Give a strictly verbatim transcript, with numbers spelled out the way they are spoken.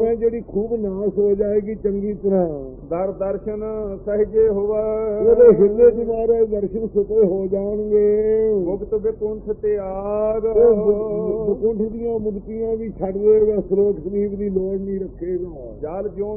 ਹੈ ਜਿਹੜੀ ਖੂਬ ਨਾਸ ਹੋ ਜਾਏਗੀ ਚੰਗੀ ਤਰ੍ਹਾਂ। ਦਰ ਦਰਸ਼ਨ ਸਹਜੇ ਹੋਵੇ, ਉਹਦੇ ਹਿਰਦੇ ਚ ਮਾਰੇ ਦਰਸ਼ਨ ਸੁਤੇ ਹੋ ਜਾਣਗੇ। ਮੁਕਤ ਵਿਕੁੰਠ ਤਿਆਗ, ਵਿਕੁੰਠ ਦੀਆਂ ਮੁਕਤੀਆਂ ਵੀ ਛੱਡ ਦੇਗਾ, ਸਰੋਖ ਸਲੀਬ ਦੀ ਲੋੜ ਨਹੀਂ ਰੱਖੇਗਾ। ਜਲ ਜਿਉ